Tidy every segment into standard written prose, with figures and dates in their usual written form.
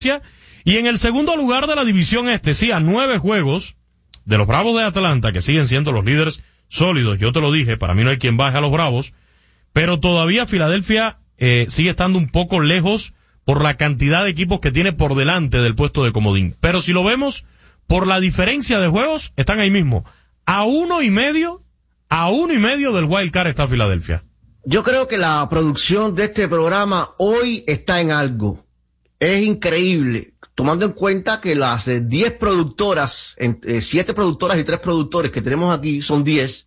Y en el segundo lugar de la división este, sí, a 9 juegos de los Bravos de Atlanta, que siguen siendo los líderes sólidos. Yo te lo dije, para mí no hay quien baje a los Bravos, pero todavía Filadelfia sigue estando un poco lejos por la cantidad de equipos que tiene por delante del puesto de comodín. Pero si lo vemos por la diferencia de juegos, están ahí mismo. A uno y medio del wild card está Filadelfia. Yo creo que la producción de este programa hoy está en algo. Es increíble, tomando en cuenta que las 10 productoras, 7 productoras y 3 productores que tenemos aquí, son 10,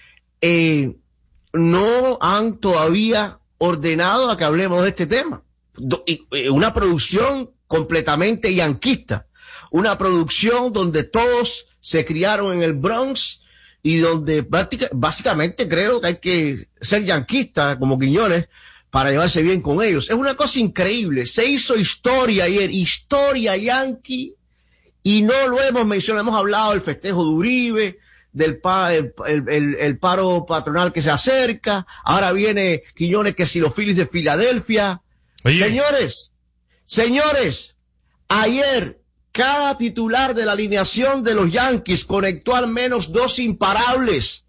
no han todavía ordenado a que hablemos de este tema. Una producción completamente yanquista, una producción donde todos se criaron en el Bronx y donde básicamente creo que hay que ser yanquista como Quiñones para llevarse bien con ellos. Es una cosa increíble. Se hizo historia ayer, historia yanqui, y no lo hemos mencionado. Hemos hablado del festejo de Uribe, del el paro patronal que se acerca. Ahora viene Quiñones que si los Phillies de Filadelfia. Oye. Señores, ayer cada titular de la alineación de los Yankees conectó al menos 2 imparables.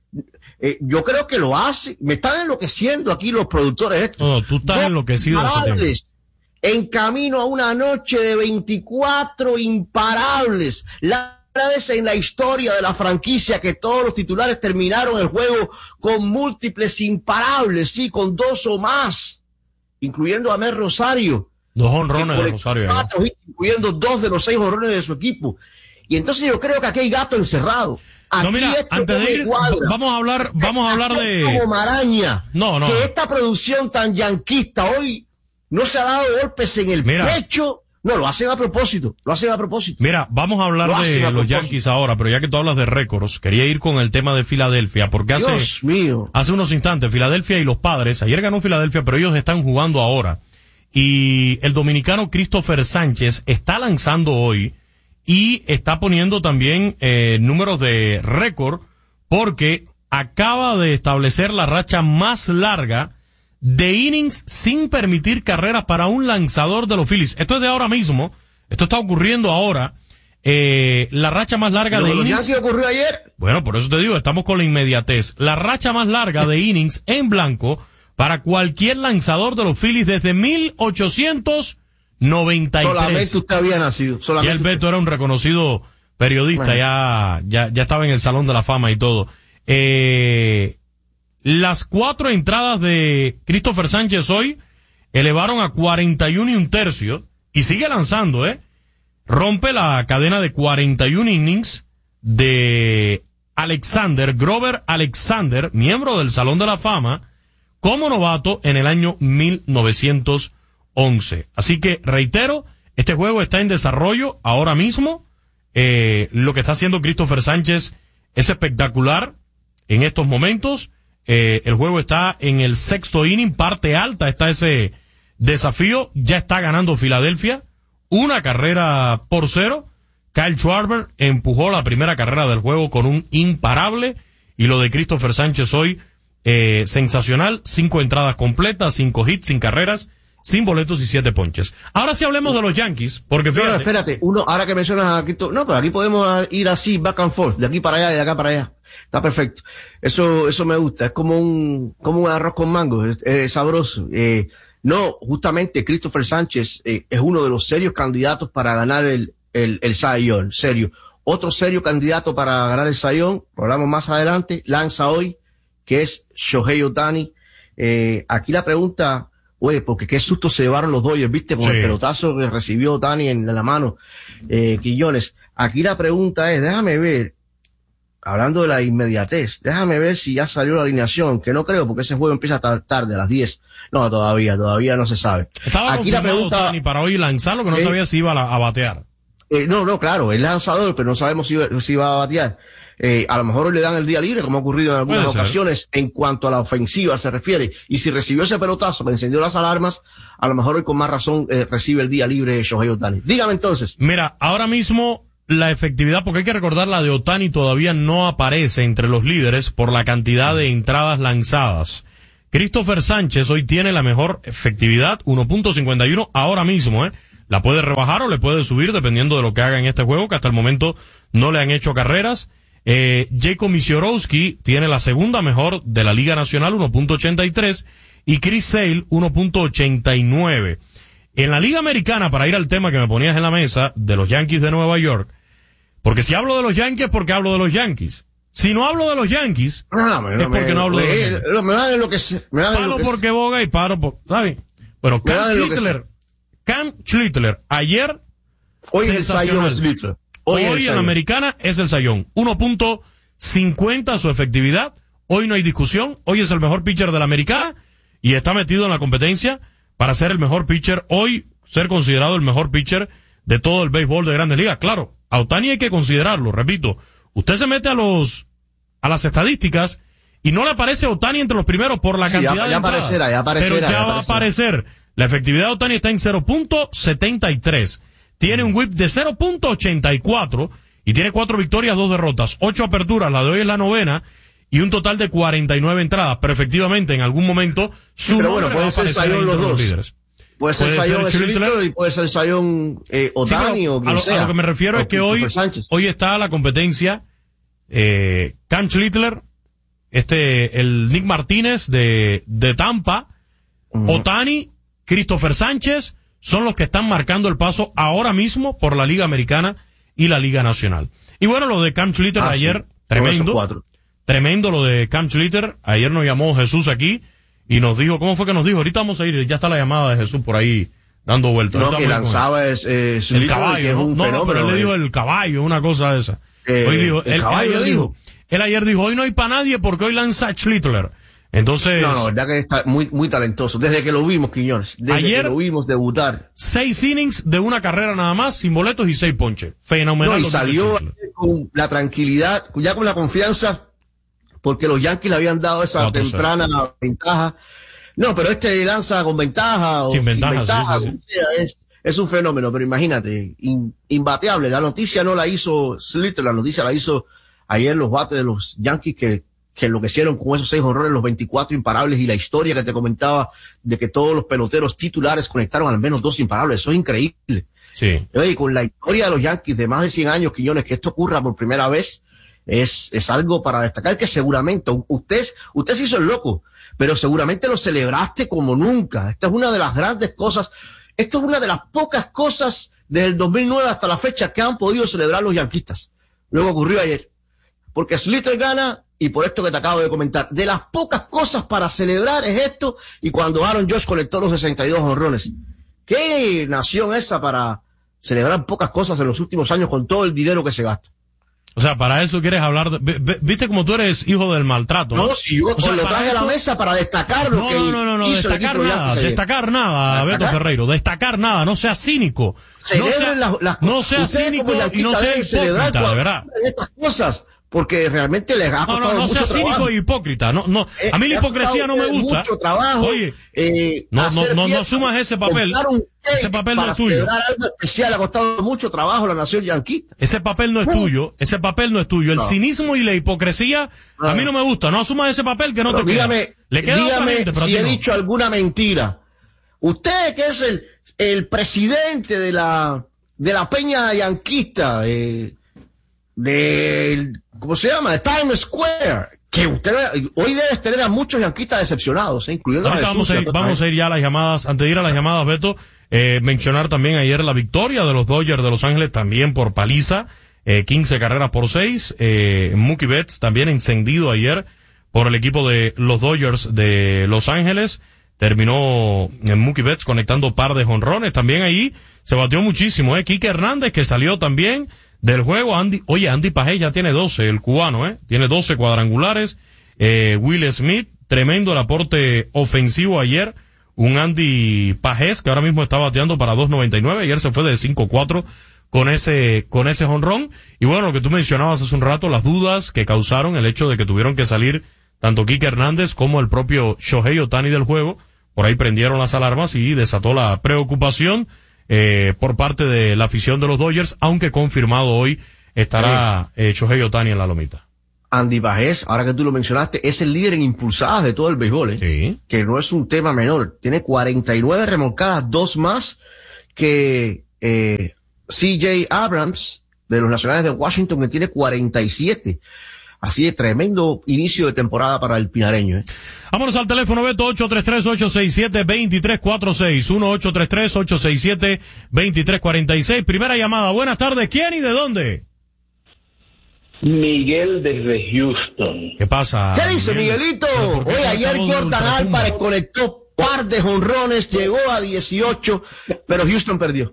Yo creo que lo hace. Me están enloqueciendo aquí los productores estos. No, tú estás enloquecido. En camino a una noche de 24 imparables. La primera vez en la historia de la franquicia que todos los titulares terminaron el juego con múltiples imparables, sí, con 2 o más, incluyendo a Mer Rosario. 2 jonrones de Rosario. 4 hits, incluyendo 2 de los 6 jonrones de su equipo. Y entonces yo creo que aquí hay gato encerrado. Aquí no, mira, antes de ir, vamos a hablar de... como maraña. No. Que esta producción tan yanquista hoy no se ha dado golpes en el pecho. No, lo hacen a propósito. Mira, vamos a hablar de los Yankees ahora, pero ya que tú hablas de récords, quería ir con el tema de Filadelfia, porque hace unos instantes Filadelfia y los Padres, ayer ganó Filadelfia, pero ellos están jugando ahora. Y el dominicano Christopher Sánchez está lanzando hoy y está poniendo también números de récord, porque acaba de establecer la racha más larga de innings sin permitir carreras para un lanzador de los Phillies. Esto es de ahora mismo, esto está ocurriendo ahora. La racha más larga de innings. ¿Ya ocurrió ayer? Bueno, por eso te digo, estamos con la inmediatez. La racha más larga de innings en blanco para cualquier lanzador de los Phillies desde 1893. Solamente usted había nacido. Y el Beto era un reconocido periodista, bueno. ya estaba en el Salón de la Fama y todo. Las 4 entradas de Christopher Sánchez hoy elevaron a 41 1/3 y sigue lanzando, rompe la cadena de 41 innings de Grover Alexander, miembro del Salón de la Fama, como novato en el año 1911. Así que, reitero, este juego está en desarrollo ahora mismo. Lo que está haciendo Christopher Sánchez es espectacular en estos momentos. El juego está en el 6º inning, parte alta está ese desafío. Ya está ganando Filadelfia 1-0. Kyle Schwarber empujó la primera carrera del juego con un imparable. Y lo de Christopher Sánchez hoy, sensacional. 5 entradas completas, 5 hits, sin carreras, sin boletos y 7 ponches. Ahora sí hablemos de los Yankees, porque fíjate. No, espérate, ahora que mencionas aquí, pues aquí podemos ir así, back and forth, de aquí para allá y de acá para allá. Está perfecto. Eso me gusta. Es como un arroz con mango. Es sabroso. No, justamente Christopher Sánchez es uno de los serios candidatos para ganar el Cy Young. Serio. Otro serio candidato para ganar el Cy Young, lo hablamos más adelante, lanza hoy, que es Shohei Ohtani. Aquí la pregunta, porque qué susto se llevaron los Dodgers, ¿viste? Con el pelotazo que recibió Ohtani en la mano, Quiñones. Aquí la pregunta es, déjame ver, hablando de la inmediatez, déjame ver si ya salió la alineación, que no creo, porque ese juego empieza tarde, a las 10. No, todavía no se sabe. Estaba aquí la pregunta ni para hoy lanzarlo, que no sabía si iba a batear. No, claro, es lanzador, pero no sabemos si va a batear. A lo mejor hoy le dan el día libre, como ha ocurrido en algunas ocasiones, en cuanto a la ofensiva se refiere. Y si recibió ese pelotazo que encendió las alarmas, a lo mejor hoy con más razón recibe el día libre Shohei Ohtani. Dígame entonces. Mira, ahora mismo la efectividad, porque hay que recordar, la de Ohtani todavía no aparece entre los líderes por la cantidad de entradas lanzadas. Christopher Sánchez hoy tiene la mejor efectividad, 1.51 ahora mismo, la puede rebajar o le puede subir dependiendo de lo que haga en este juego, que hasta el momento no le han hecho carreras. Jacob Misiorowski tiene la segunda mejor de la Liga Nacional, 1.83, y Chris Sale, 1.89. En la Liga Americana, para ir al tema que me ponías en la mesa, de los Yankees de Nueva York, porque si hablo de los Yankees, porque hablo de los Yankees. Si no hablo de los Yankees, es porque no hablo de los Yankees. Me dan lo que sé. Paro porque boga y paro por... ¿Sabes? Bueno, Cam Schlittler, ayer, hoy sensacional. Hoy en la Americana es el Sayón. 1.50 su efectividad. Hoy no hay discusión. Hoy es el mejor pitcher de la Americana y está metido en la competencia para ser el mejor pitcher. Hoy ser considerado el mejor pitcher de todo el béisbol de Grandes Ligas. Claro, a Ohtani hay que considerarlo, repito. Usted se mete a las estadísticas y no le aparece Ohtani entre los primeros por la cantidad de entradas. Pero ya va a aparecer. La efectividad de Ohtani está en 0.73. Tiene un whip de 0.84 y tiene 4 victorias, 2 derrotas, 8 aperturas, la de hoy es la 9ª y un total de 49 entradas. Pero efectivamente, en algún momento, su nombre va a aparecer ahí entre los líderes. Puede ser Sayón Schlittler y puede ser Sayón Ohtani o quien sea. A lo que me refiero es que hoy está la competencia Cam Schlittler, el Nick Martínez de Tampa, Ohtani, Christopher Sánchez, son los que están marcando el paso ahora mismo por la Liga Americana y la Liga Nacional. Y bueno, lo de Cam Schlittler ayer, tremendo lo de Cam Schlittler. Ayer nos llamó Jesús aquí y nos dijo, ¿cómo fue que nos dijo? Ahorita vamos a ir, ya está la llamada de Jesús por ahí dando vueltas. No, que lanzaba el caballo, ¿no? Pero él le dijo el caballo, una cosa de esa. Hoy dijo, él ayer dijo, hoy no hay para nadie porque hoy lanza Schlittler. Entonces. No, verdad que está muy, muy talentoso. Desde que lo vimos, Quiñones. Desde ayer, que lo vimos debutar. 6 innings de una carrera nada más, sin boletos y 6 ponches. Fenomenal. No, y salió con la tranquilidad, ya con la confianza, porque los Yankees le habían dado esa temprana ventaja. No, pero lanza con ventaja o sin ventaja. Sí. Es un fenómeno, pero imagínate, imbateable. La noticia no la hizo Schlittler, la noticia la hizo ayer los bates de los Yankees que enloquecieron con esos 6 honrones, los 24 imparables y la historia que te comentaba de que todos los peloteros titulares conectaron al menos 2 imparables. Eso es increíble. Sí. Y con la historia de los Yankees de más de 100 años, Quiñones, que esto ocurra por primera vez, es algo para destacar que seguramente usted se hizo el loco, pero seguramente lo celebraste como nunca. Esta es una de las grandes cosas, esto es una de las pocas cosas desde el 2009 hasta la fecha que han podido celebrar los yanquistas. Luego ocurrió ayer. Porque Schlittler gana, y por esto que te acabo de comentar, de las pocas cosas para celebrar es esto, y cuando Aaron Judge conectó los 62 honrones. ¿Qué nación esa para celebrar pocas cosas en los últimos años con todo el dinero que se gasta? O sea, para eso quieres hablar viste como tú eres hijo del maltrato. No, si yo lo traje a la mesa para destacar lo que no, destacar nada, Beto Ferreiro, destacar nada, no seas cínico. No seas cínico y no seas hipócrita, de verdad. Estas cosas. Porque realmente les ha costado mucho trabajo. No seas cínico y hipócrita. A mí la hipocresía no me gusta. Mucho trabajo. Oye, no asumas ese papel. Ese papel no es tuyo. Algo especial ha costado mucho trabajo a la nación yanquista. Ese papel no es tuyo. Ese papel no es tuyo. El cinismo y la hipocresía a mí no me gusta. No asumas ese papel que no te queda. Le queda a otra gente, pero si he dicho alguna mentira. Usted que es el presidente de la peña yanquista, ¿cómo se llama? De Times Square. Que usted hoy debes tener a muchos yanquistas decepcionados, incluyendo a Jesús. Vamos a ir ya a las llamadas. Antes de ir a las llamadas, Beto, mencionar también ayer la victoria de los Dodgers de Los Ángeles, también por paliza, 15 carreras por 6. Mookie Betts también encendido ayer por el equipo de los Dodgers de Los Ángeles. Terminó Mookie Betts conectando par de jonrones. También ahí se batió muchísimo, Kike Hernández, que salió también del juego. Andy Pajés ya tiene 12, el cubano, tiene 12 cuadrangulares. Will Smith, tremendo el aporte ofensivo ayer. Un Andy Pajés que ahora mismo está bateando para 2.99. Ayer se fue de 5-4 con ese jonrón. Y bueno, lo que tú mencionabas hace un rato, las dudas que causaron el hecho de que tuvieron que salir tanto Kike Hernández como el propio Shohei Ohtani del juego. Por ahí prendieron las alarmas y desató la preocupación por parte de la afición de los Dodgers, aunque confirmado hoy estará Shohei Ohtani en la lomita. Andy Pajés, ahora que tú lo mencionaste, es el líder en impulsadas de todo el béisbol, sí, que no es un tema menor. Tiene 49 remolcadas, 2 más que CJ Abrams, de los Nacionales de Washington, que tiene 47. Así de tremendo inicio de temporada para el pinareño. Vámonos al teléfono, Beto, 833-867-2346, 1-833-867-2346. Primera llamada. Buenas tardes. ¿Quién y de dónde? Miguel desde Houston. ¿Qué pasa? ¿Qué dice Miguelito? Oye, ayer Jordan Álvarez conectó par de jonrones, llegó a 18, pero Houston perdió.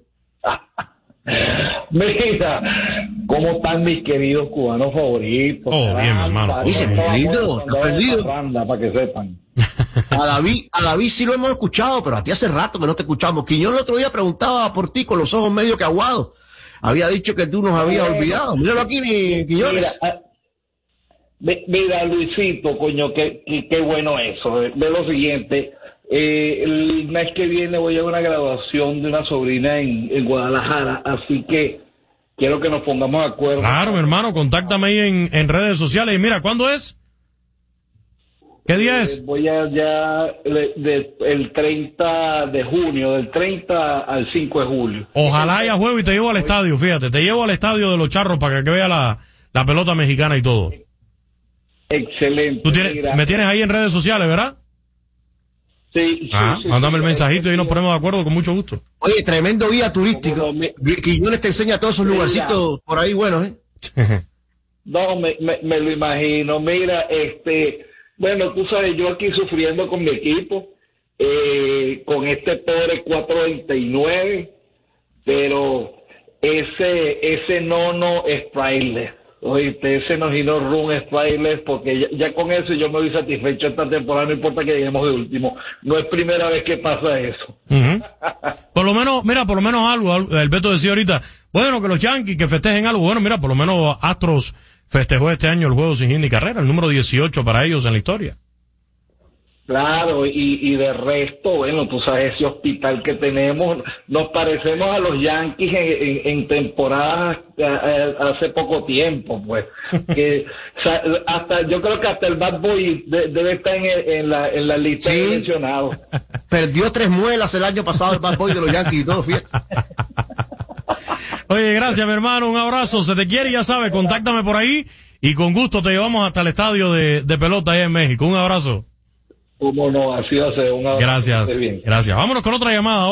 Mira, ¿cómo están mis queridos cubanos favoritos? Oh, bien, hermano. Dice, Miguelito, está perdido. Para que sepan. A David sí lo hemos escuchado, pero a ti hace rato que no te escuchamos. Quiñón el otro día preguntaba por ti con los ojos medio que aguados. Había dicho que tú nos habías olvidado. Míralo aquí, Quiñones. Mira, Luisito, coño, qué bueno eso. De lo siguiente, el mes que viene voy a una graduación de una sobrina en Guadalajara, así que quiero que nos pongamos de acuerdo. Claro, mi hermano, contáctame ahí en redes sociales. Y mira, ¿cuándo es? ¿Qué día es? Voy el 30 de junio, del 30 al 5 de julio. Ojalá haya juego y te llevo al estadio, fíjate. Te llevo al estadio de los Charros para que vea la pelota mexicana y todo. Excelente. Me tienes ahí en redes sociales, ¿verdad? Sí. Mándame el mensajito y ahí nos ponemos de acuerdo con mucho gusto. Oye, tremendo guía turístico. Quiñones te enseña todos esos lugarcitos por ahí buenos, ¿eh? No, me lo imagino. Mira, bueno, tú sabes, yo aquí sufriendo con mi equipo, con este pobre 429, pero ese nono es priceless. Oíste, ese no run es priceless, porque ya con eso yo me voy satisfecho esta temporada, no importa que lleguemos de último. No es primera vez que pasa eso. Por lo menos, mira, por lo menos algo, el Beto decía ahorita, bueno, que los Yankees que festejen algo, bueno, mira, por lo menos Astros festejó este año el juego sin hit ni carrera, el número 18 para ellos en la historia. Claro, y de resto, bueno, tú sabes, ese hospital que tenemos, nos parecemos a los Yankees en temporadas hace poco tiempo, pues. Que, yo creo que hasta el Bad Boy debe estar en la lista de mencionados. Perdió 3 muelas el año pasado el Bad Boy de los Yankees y todo, fíjate. Oye, gracias, mi hermano, un abrazo, se te quiere, ya sabes, contáctame por ahí y con gusto te llevamos hasta el estadio de pelota allá en México. Un abrazo. Cómo no, así va a ser. Un abrazo. Gracias. Vámonos con otra llamada,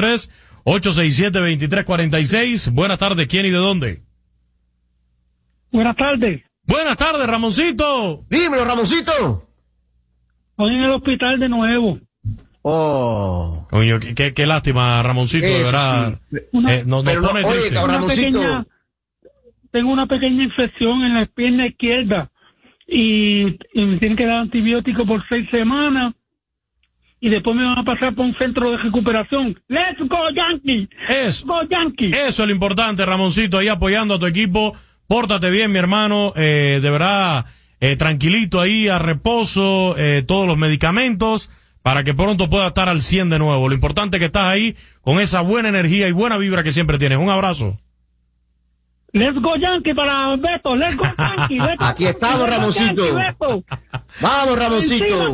833-867-2346. Buenas tardes, ¿quién y de dónde? Buenas tardes. Buenas tardes, Ramoncito. Dímelo, Ramoncito. Estoy en el hospital de nuevo. Oh. Coño, qué lástima, Ramoncito, de verdad. Ramoncito. Tengo una pequeña infección en la pierna izquierda y me tienen que dar antibiótico por 6 semanas y después me van a pasar por un centro de recuperación. ¡Let's go, Yankees! ¡Go, Yankees! Eso es lo importante, Ramoncito, ahí apoyando a tu equipo. Pórtate bien, mi hermano, de verdad, tranquilito ahí, a reposo, todos los medicamentos, para que pronto pueda estar al 100 de nuevo. Lo importante es que estás ahí con esa buena energía y buena vibra que siempre tienes. Un abrazo. Let's go Yankee para Beto, let's go Yankee. Aquí estamos, Ramoncito. Vamos, Ramoncito.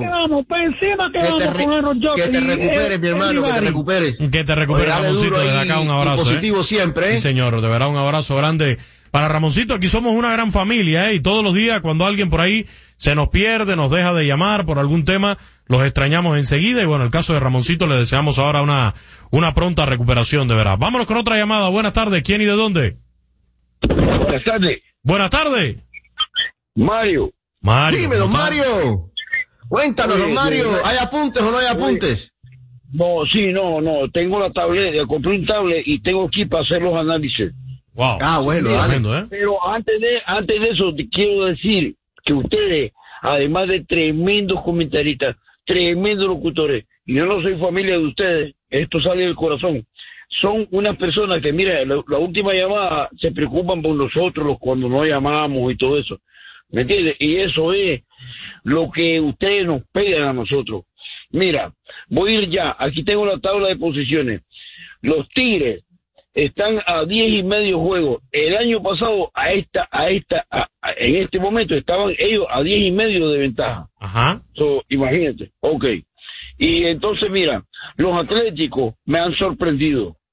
Que te recuperes, mi hermano, que te recuperes. Que te recuperes, Ramoncito, desde acá un abrazo. Positivo siempre, Sí, señor, de verdad un abrazo grande para Ramoncito. Aquí somos una gran familia, y todos los días cuando alguien por ahí se nos pierde, nos deja de llamar por algún tema, los extrañamos enseguida, y bueno, el caso de Ramoncito le deseamos ahora una pronta recuperación, de verdad. Vámonos con otra llamada. Buenas tardes, ¿quién y de dónde? Buenas tardes. Buenas tardes. Mario. Dime, don Mario. Cuéntanos, don Mario. ¿Hay apuntes o no hay apuntes? No, tengo la tablet, compré un tablet y tengo aquí para hacer los análisis. Wow. Bueno, tremendo, Pero antes de eso, te quiero decir que ustedes, además de tremendos comentaristas, tremendos locutores, y yo no soy familia de ustedes, esto sale del corazón, son unas personas que, mira, la última llamada se preocupan por nosotros cuando no llamamos y todo eso, ¿me entiendes? Y eso es lo que ustedes nos pegan a nosotros. Mira, voy a ir ya, aquí tengo la tabla de posiciones. Los Tigres están a 10.5 juegos. El año pasado en este momento estaban ellos a 10.5 de ventaja. Ajá. Imagínate. Okay. Y entonces mira, los Atléticos me han sorprendido.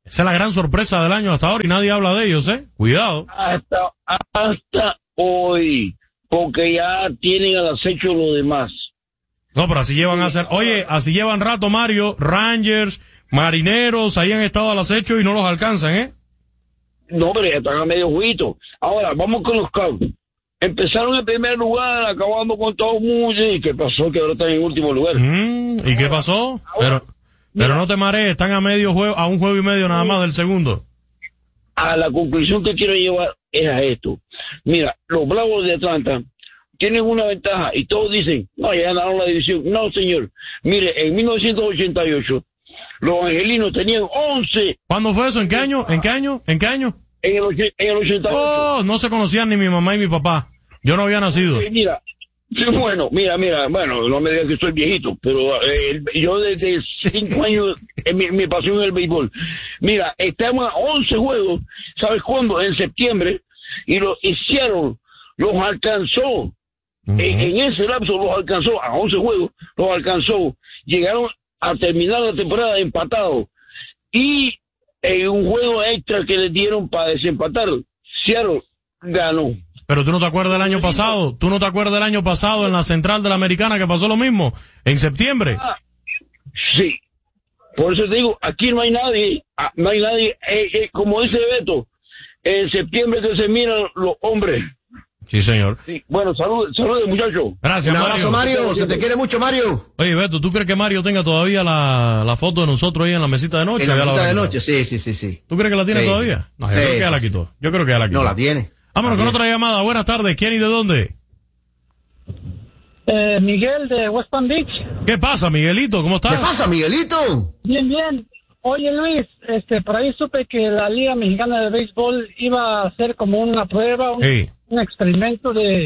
Esa es la gran sorpresa del año hasta ahora y nadie habla de ellos, Cuidado. Hasta hoy, porque ya tienen al acecho lo demás. No, pero así llevan así llevan rato, Mario. Rangers, Marineros, ahí han estado al acecho y no los alcanzan, No, pero ya están a medio juguito. Ahora, vamos con los Cubs. Empezaron en primer lugar, acabando con todo el mundo. ¿Y qué pasó? Que ahora están en último lugar. ¿Y qué pasó? Pero no te marees, están a medio juego, a un juego y medio nada más del segundo. A la conclusión que quiero llevar es a esto. Mira, los Bravos de Atlanta tienen una ventaja y todos dicen, no, ya ganaron la división. No, señor. Mire, en 1988, los angelinos tenían 11. ¿Cuándo fue eso? ¿En qué año? ¿En qué año? En el 88. Oh, no se conocían ni mi mamá y mi papá. Yo no había nacido. Mira, bueno, no me digas que soy viejito, pero yo desde 5 años, mi pasión es el béisbol. Mira, estamos a 11 juegos, ¿sabes cuándo? En septiembre, y Seattle los alcanzó. En ese lapso los alcanzó, a 11 juegos, los alcanzó. Llegaron a terminar la temporada empatados. Y en un juego extra que les dieron para desempatar, Seattle ganó. Pero tú no te acuerdas del año pasado, en la Central de la Americana que pasó lo mismo, en septiembre. Sí, por eso te digo, aquí no hay nadie, como dice Beto, en septiembre que se miran los hombres. Sí, señor. Sí. Bueno, saludos muchachos. Gracias, un abrazo, Mario. Se te quiere mucho, Mario. Oye, Beto, ¿tú crees que Mario tenga todavía la foto de nosotros ahí en la mesita de noche? En la mesita de noche, sí. ¿Tú crees que la tiene todavía? No, yo creo que ya la quitó. No, la tiene. Vámonos con otra llamada. Buenas tardes. ¿Quién y de dónde? Miguel de West Palm Beach. ¿Qué pasa, Miguelito? ¿Cómo estás? ¿Qué pasa, Miguelito? Bien. Oye, Luis, por ahí supe que la Liga Mexicana de Béisbol iba a hacer como una prueba, un experimento de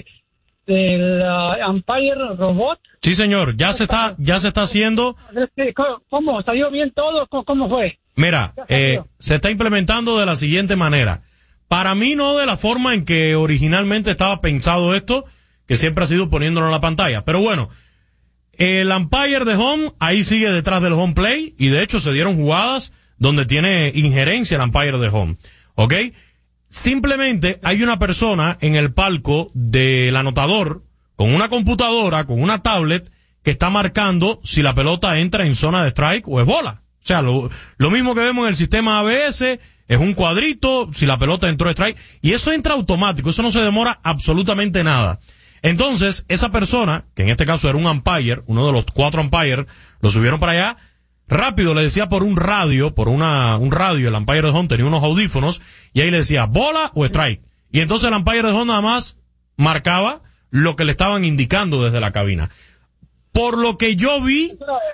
la Umpire Robot. Sí, señor. Ya se está haciendo. ¿Cómo? ¿Salió bien todo? ¿Cómo fue? Mira, se está implementando de la siguiente manera. Para mí no de la forma en que originalmente estaba pensado esto, que siempre ha sido poniéndolo en la pantalla. Pero bueno, el umpire de home, ahí sigue detrás del home play, y de hecho se dieron jugadas donde tiene injerencia el umpire de home. ¿Ok? Simplemente hay una persona en el palco del anotador, con una computadora, con una tablet, que está marcando si la pelota entra en zona de strike o es bola. O sea, lo mismo que vemos en el sistema ABS, es un cuadrito, si la pelota entró strike, y eso entra automático, eso no se demora absolutamente nada. Entonces, esa persona, que en este caso era un umpire, uno de los 4 umpires, lo subieron para allá, rápido le decía por un radio, un radio, el umpire de home tenía unos audífonos, y ahí le decía, bola o strike. Y entonces el umpire de home nada más marcaba lo que le estaban indicando desde la cabina. Por lo que yo vi,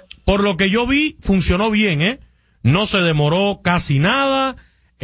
funcionó bien, no se demoró casi nada.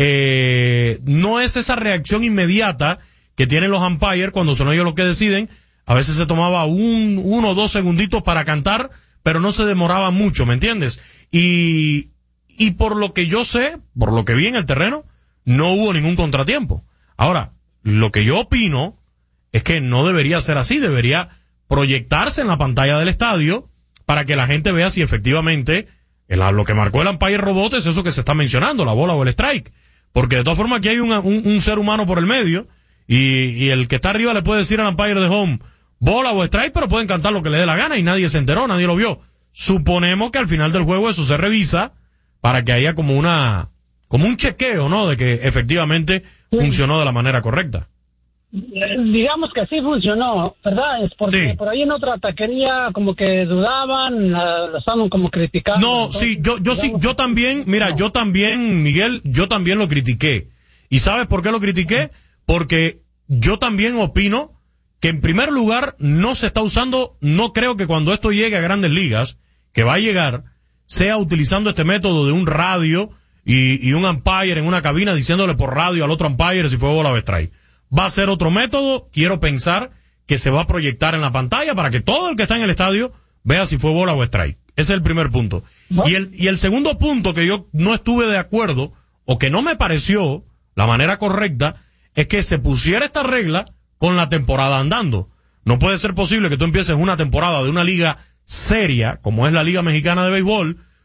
No es esa reacción inmediata que tienen los umpires cuando son ellos los que deciden. A veces se tomaba 1 o 2 segunditos para cantar, pero no se demoraba mucho, ¿me entiendes? Y por lo que yo sé, por lo que vi en el terreno, no hubo ningún contratiempo. Ahora, lo que yo opino es que no debería ser así, debería proyectarse en la pantalla del estadio para que la gente vea si efectivamente lo que marcó el umpire robot es eso que se está mencionando, la bola o el strike. Porque de todas formas aquí hay un ser humano por el medio y el que está arriba le puede decir al umpire de home bola o strike, pero pueden cantar lo que le dé la gana y nadie se enteró, nadie lo vio. Suponemos que al final del juego eso se revisa para que haya como un chequeo, ¿no? De que efectivamente funcionó de la manera correcta. Digamos que así funcionó, ¿verdad? Es porque por ahí en otra taquería como que dudaban, lo estaban como criticando. No, entonces, yo también, mira, yo también, Miguel, yo también lo critiqué. ¿Y sabes por qué lo critiqué? Porque yo también opino que en primer lugar no se está usando, no creo que cuando esto llegue a Grandes Ligas, que va a llegar, sea utilizando este método de un radio y un umpire en una cabina diciéndole por radio al otro umpire si fue bola o strike. Va a ser otro método, quiero pensar que se va a proyectar en la pantalla para que todo el que está en el estadio vea si fue bola o strike. Ese es el primer punto. ¿No? Y el segundo punto que yo no estuve de acuerdo, o que no me pareció la manera correcta, es que se pusiera esta regla con la temporada andando. No puede ser posible que tú empieces una temporada de una liga seria, como es la Liga Mexicana de Béisbol,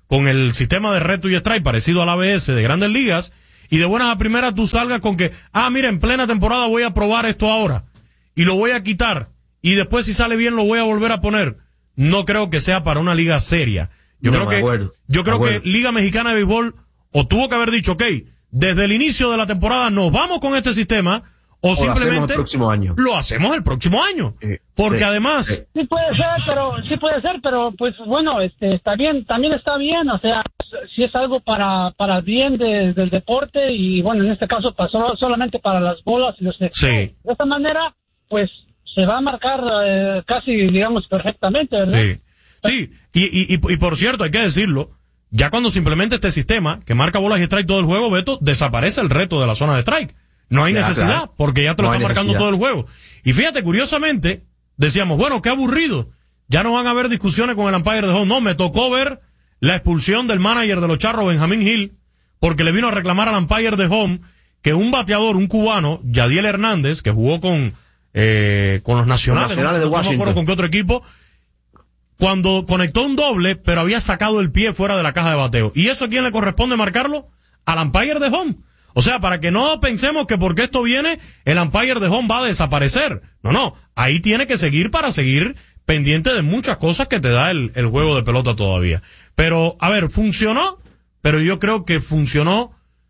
con el sistema de reto y strike parecido al ABS de Grandes Ligas, y de buenas a primeras tú salgas con que, mira, en plena temporada voy a probar esto ahora, y lo voy a quitar, y después si sale bien lo voy a volver a poner. No creo que sea para una liga seria. Yo creo que Liga Mexicana de Béisbol o tuvo que haber dicho, ok, desde el inicio de la temporada nos vamos con este sistema, o simplemente lo hacemos el próximo año. Porque además... Sí puede ser, pero pues bueno, está bien, también está bien, o sea, si es algo para el bien del deporte, y bueno, en este caso pasó solamente para las bolas y los extras. De esta manera, pues se va a marcar casi, digamos, perfectamente, ¿verdad? Sí, y por cierto, hay que decirlo, ya cuando se implementa este sistema, que marca bolas y strike todo el juego, Beto, desaparece el reto de la zona de strike. No hay necesidad, porque ya te lo está marcando todo el juego. Y fíjate, curiosamente, decíamos, bueno, qué aburrido, ya no van a haber discusiones con el umpire de home. No, me tocó ver la expulsión del manager de los Charros, Benjamín Hill, porque le vino a reclamar al umpire de home que un bateador, un cubano, Yadiel Hernández, que jugó con los Nacionales de Washington, no me acuerdo con qué otro equipo, cuando conectó un doble, pero había sacado el pie fuera de la caja de bateo. ¿Y eso a quién le corresponde marcarlo? Al umpire de home. O sea, para que no pensemos que porque esto viene, el umpire de home va a desaparecer. No, ahí tiene que seguir para seguir pendiente de muchas cosas que te da el juego de pelota todavía. Pero, a ver, funcionó, pero yo creo que funcionó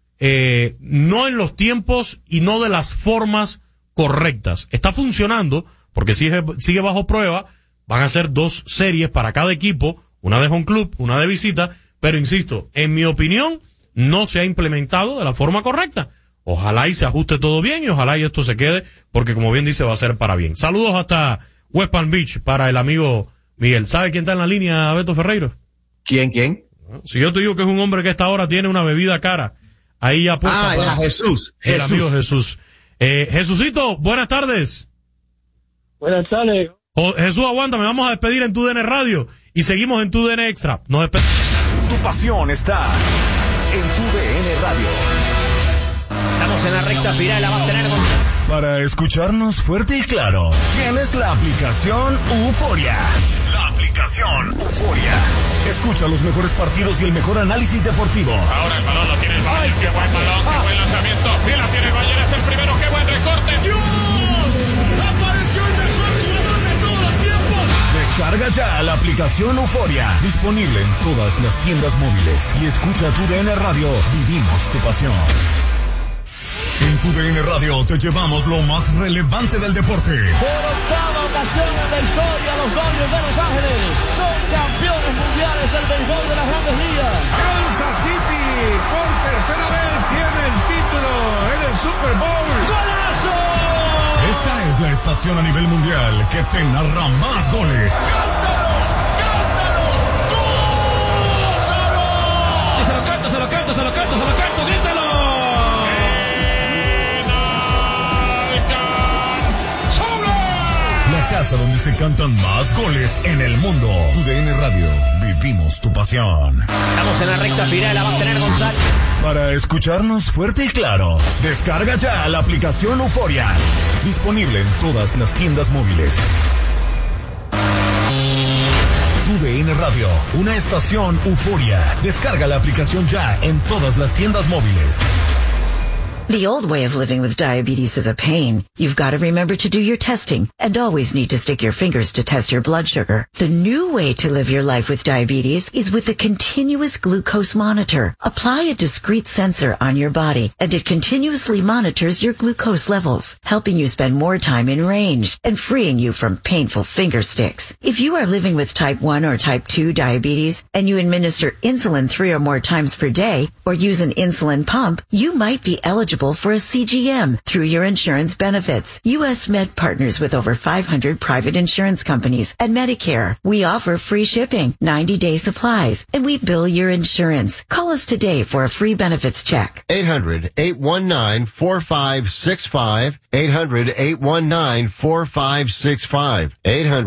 no en los tiempos y no de las formas correctas. Está funcionando porque sigue bajo prueba. Van a ser 2 series para cada equipo, una de home club, una de visita, pero insisto, en mi opinión, no se ha implementado de la forma correcta. Ojalá y se ajuste todo bien y ojalá y esto se quede, porque como bien dice, va a ser para bien. Saludos hasta West Palm Beach para el amigo Miguel. ¿Sabe quién está en la línea, Beto Ferreiro? ¿Quién? Si yo te digo que es un hombre que a esta hora tiene una bebida cara, ahí apuesta para Jesús. El amigo Jesús. Jesucito, buenas tardes. Buenas tardes. Jesús, aguántame, vamos a despedir en TUDN Radio y seguimos en TUDN Extra. Nos despedimos. Tu pasión está en TUDN Radio. Estamos en la recta final, la va a tener con... Para escucharnos fuerte y claro, tienes la aplicación Euforia. La aplicación Euforia. Escucha los mejores partidos y el mejor análisis deportivo. Ahora el balón lo tiene el Bayern. Qué buen balón, qué buen lanzamiento. Y la tiene el Bayern, es el primero. Qué buen recorte. ¡Dios! ¡Apareció el mejor jugador de todos los tiempos! Descarga ya la aplicación Euforia. Disponible en todas las tiendas móviles. Y escucha TUDN Radio. Vivimos tu pasión. En TUDN Radio te llevamos lo más relevante del deporte. Por octava ocasión en la historia, los Dodgers de Los Ángeles son campeones mundiales del béisbol de las Grandes Ligas. Kansas City por tercera vez tiene el título en el Super Bowl. ¡Golazo! Esta es la estación a nivel mundial que te narra más goles. ¡Cántalo! ¡Gózalo! Y se lo canto, grítalo. La casa donde se cantan más goles en el mundo. TUDN Radio, vivimos tu pasión. Estamos en la recta final, la va a tener Gonzalo. Para escucharnos fuerte y claro, descarga ya la aplicación Euforia. Disponible en todas las tiendas móviles. TUDN Radio, una estación Euforia. Descarga la aplicación ya en todas las tiendas móviles. The old way of living with diabetes is a pain. You've got to remember to do your testing and always need to stick your fingers to test your blood sugar. The new way to live your life with diabetes is with a continuous glucose monitor. Apply a discrete sensor on your body and it continuously monitors your glucose levels, helping you spend more time in range and freeing you from painful finger sticks. If you are living with type 1 or type 2 diabetes and you administer insulin 3 or more times per day or use an insulin pump, you might be eligible for a CGM through your insurance benefits. U.S. Med partners with over 500 private insurance companies and Medicare. We offer free shipping, 90-day supplies, and we bill your insurance. Call us today for a free benefits check. 800-819-4565. 800-819-4565.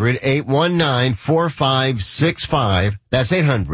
800-819-4565. That's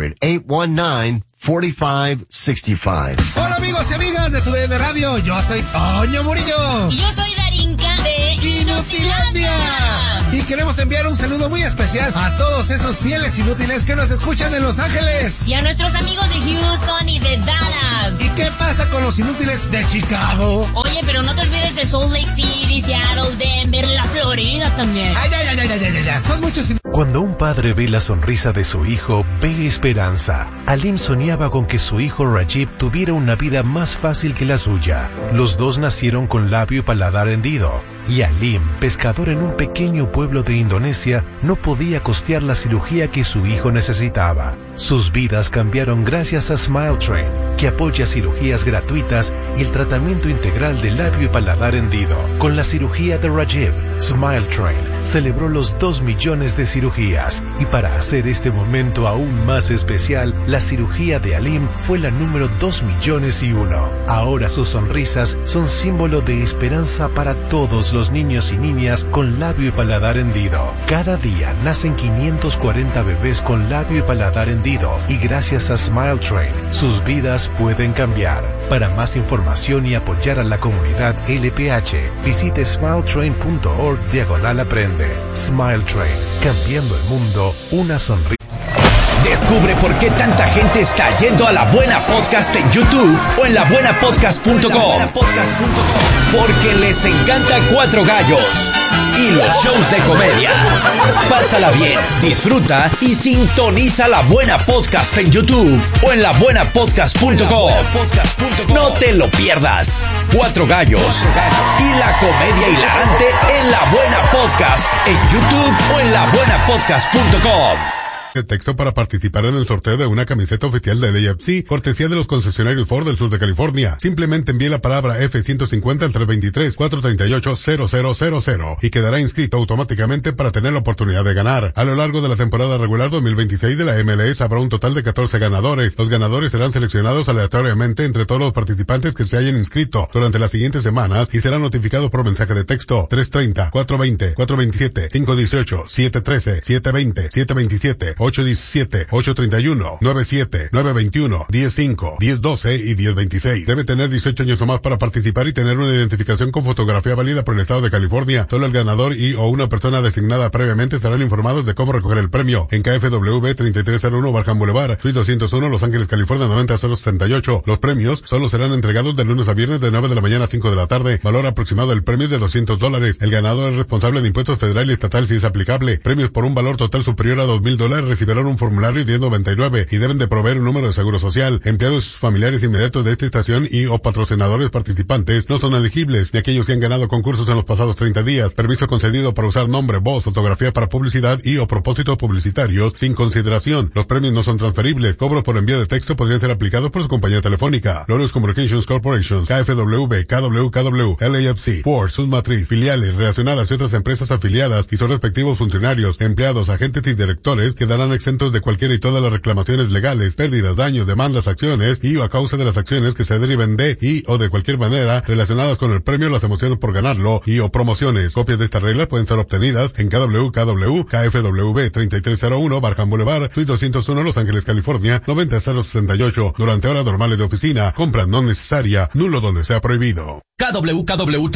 800-819-4565. Hola amigos y amigas de TUDN Radio, yo soy Toño Murillo. Y yo soy Darinka de Inutilandia. Y queremos enviar un saludo muy especial a todos esos fieles inútiles que nos escuchan en Los Ángeles. Y a nuestros amigos de Houston y de Dallas. ¿Y qué pasa con los inútiles de Chicago? Oye, pero no te olvides de Salt Lake City, Seattle, Denver, la Florida también. Ay. Son muchos. Cuando un padre ve la sonrisa de su hijo, ve esperanza. Alim soñaba con que su hijo Rajib tuviera una vida más fácil que la suya. Los dos nacieron con labio y paladar hendido. Y Alim, pescador en un pequeño pueblo de Indonesia, no podía costear la cirugía que su hijo necesitaba. Sus vidas cambiaron gracias a Smile Train, que apoya cirugías gratuitas y el tratamiento integral de labio y paladar hendido. Con la cirugía de Rajib, Smile Train celebró los 2 millones de cirugías. Y para hacer este momento aún más especial, la cirugía de Alim fue la número 2.000.001. Ahora sus sonrisas son símbolo de esperanza para todos los niños y niñas con labio y paladar hendido. Cada día nacen 540 bebés con labio y paladar hendido, y gracias a Smile Train, sus vidas pueden cambiar. Para más información y apoyar a la comunidad LPH, visite smiletrain.org/aprende. Smile Train, cambiando el mundo, una sonrisa. Descubre por qué tanta gente está yendo a La Buena Podcast en YouTube o en labuenapodcast.com. Porque les encanta Cuatro Gallos y los shows de comedia. Pásala bien, disfruta y sintoniza La Buena Podcast en YouTube o en labuenapodcast.com. No te lo pierdas. Cuatro Gallos y la comedia hilarante en La Buena Podcast en YouTube o en labuenapodcast.com. El texto para participar en el sorteo de una camiseta oficial del AFC, cortesía de los concesionarios Ford del sur de California. Simplemente envíe la palabra F150 al 323-438-0000 y quedará inscrito automáticamente para tener la oportunidad de ganar. A lo largo de la temporada regular 2026 de la MLS habrá un total de 14 ganadores. Los ganadores serán seleccionados aleatoriamente entre todos los participantes que se hayan inscrito durante las siguientes semanas y serán notificados por mensaje de texto 330-420-427-518-713-720-727, 817, 831, 97, 921, 105, 1012 y 1026. Debe tener 18 años o más para participar y tener una identificación con fotografía válida por el estado de California. Solo el ganador y o una persona designada previamente estarán informados de cómo recoger el premio en KFW 3301 Barham Boulevard, Suite 201, Los Ángeles, California 90068. Los premios solo serán entregados de lunes a viernes de 9 de la mañana a 5 de la tarde. Valor aproximado del premio es de $200. El ganador es responsable de impuestos federal y estatal si es aplicable. Premios por un valor total superior a $2,000 recibirán un formulario 1099 y deben de proveer un número de seguro social. Empleados familiares inmediatos de esta estación y o patrocinadores participantes no son elegibles, ni aquellos que han ganado concursos en los pasados 30 días. Permiso concedido para usar nombre, voz, fotografía para publicidad y o propósitos publicitarios sin consideración. Los premios no son transferibles. Cobros por envío de texto podrían ser aplicados por su compañía telefónica. Lotus Communications Corporation, KFW, KWKW, LAFC, Ford, sus matriz, filiales relacionadas y otras empresas afiliadas y sus respectivos funcionarios, empleados, agentes y directores quedarán exentos de cualquiera y todas las reclamaciones legales, pérdidas, daños, demandas, acciones y o a causa de las acciones que se deriven de y o de cualquier manera relacionadas con el premio, las emociones por ganarlo y o promociones. Copias de estas reglas pueden ser obtenidas en KFW, KFW 3301 Barham Boulevard, Suite 201 Los Ángeles, California 90068 durante horas normales de oficina. Compra no necesaria, nulo donde sea prohibido. KWKW